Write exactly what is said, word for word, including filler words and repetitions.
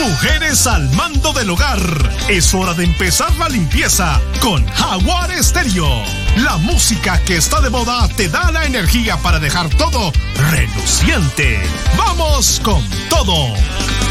Mujeres al mando del hogar. Es hora de empezar la limpieza con Jaguar Estéreo. La música que está de moda te da la energía para dejar todo reluciente. ¡Vamos con todo!